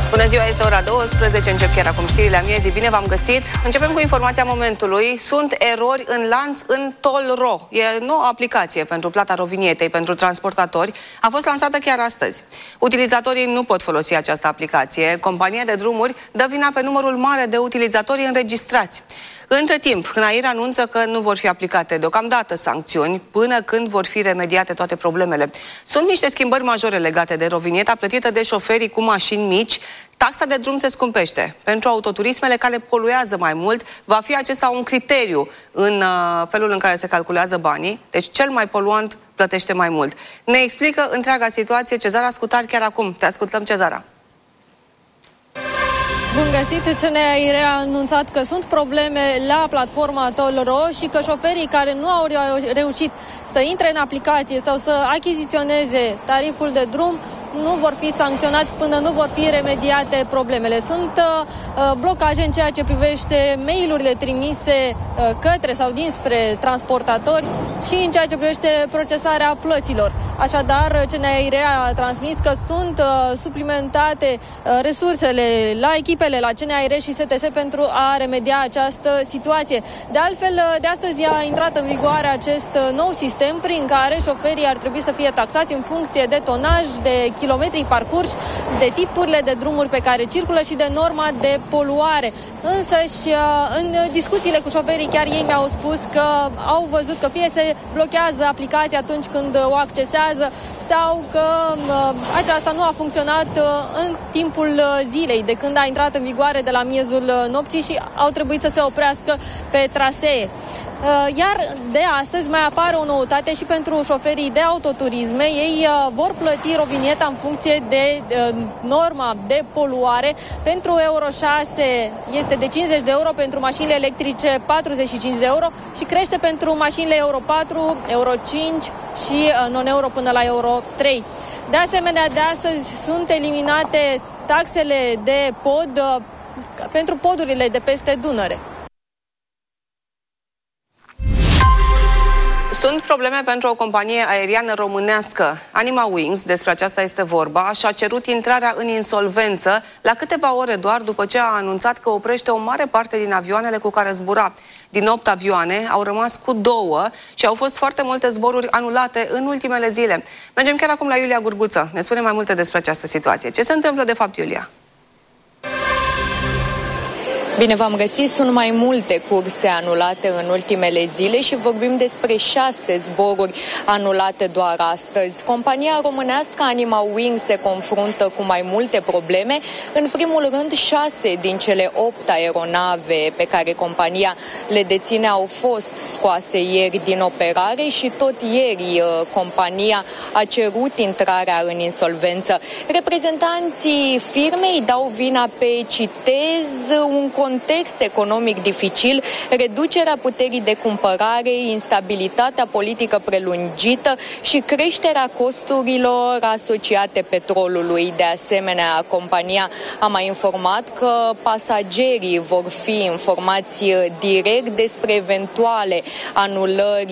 Bună ziua, este ora 12, încep chiar acum știrile amiezii. Bine v-am găsit. Începem cu informația momentului. Sunt erori în lanț în Toll-Ro. E nouă aplicație pentru plata rovinietei pentru transportatori. A fost lansată chiar astăzi. Utilizatorii nu pot folosi această aplicație. Compania de drumuri dă vina pe numărul mare de utilizatori înregistrați. Între timp, CNAIR anunță că nu vor fi aplicate deocamdată sancțiuni până când vor fi remediate toate problemele. Sunt niște schimbări majore legate de rovinieta plătită de șoferii cu mașini mici. Taxa de drum se scumpește. Pentru autoturismele care poluează mai mult, va fi acesta un criteriu în felul în care se calculează banii. Deci cel mai poluant plătește mai mult. Ne explică întreaga situație Cezara Scutar chiar acum. Te ascultăm, Cezara. Bun găsit! CNAIR a anunțat că sunt probleme la platforma Toll-Ro și că șoferii care nu au reușit să intre în aplicație sau să achiziționeze tariful de drum nu vor fi sancționați până nu vor fi remediate problemele. Sunt blocaje în ceea ce privește mail-urile trimise către sau dinspre transportatori și în ceea ce privește procesarea plăților. Așadar, CNAIR a transmis că sunt suplimentate resursele la echipele, la CNAIR și STS pentru a remedia această situație. De altfel, de astăzi a intrat în vigoare acest nou sistem prin care șoferii ar trebui să fie taxați în funcție de tonaj, de kilometrii parcurși, de tipurile de drumuri pe care circulă și de norma de poluare. Însă și în discuțiile cu șoferii, chiar ei mi-au spus că au văzut că fie se blochează aplicația atunci când o accesează sau că aceasta nu a funcționat în timpul zilei, de când a intrat în vigoare de la miezul nopții și au trebuit să se oprească pe trasee. Iar de astăzi mai apare o noutate și pentru șoferii de autoturisme. Ei vor plăti rovinieta în funcție de norma de poluare. Pentru Euro 6 este de 50 de euro, pentru mașinile electrice 45 de euro și crește pentru mașinile Euro 4, Euro 5 și non-euro până la Euro 3. De asemenea, de astăzi sunt eliminate taxele de pod pentru podurile de peste Dunăre. Sunt probleme pentru o companie aeriană românească. Anima Wings, despre aceasta este vorba, și-a cerut intrarea în insolvență la câteva ore doar după ce a anunțat că oprește o mare parte din avioanele cu care zbura. Din 8 avioane au rămas cu 2 și au fost foarte multe zboruri anulate în ultimele zile. Mergem chiar acum la Iulia Gurguță. Ne spune mai multe despre această situație. Ce se întâmplă de fapt, Iulia? Bine v-am găsit, sunt mai multe curse anulate în ultimele zile și vorbim despre 6 zboruri anulate doar astăzi. Compania românească Anima Wings se confruntă cu mai multe probleme. În primul rând, 6 din cele 8 aeronave pe care compania le deține au fost scoase ieri din operare și tot ieri compania a cerut intrarea în insolvență. Reprezentanții firmei dau vina pe, citez, un context economic dificil, reducerea puterii de cumpărare, instabilitatea politică prelungită și creșterea costurilor asociate petrolului. De asemenea, compania a mai informat că pasagerii vor fi informați direct despre eventuale anulări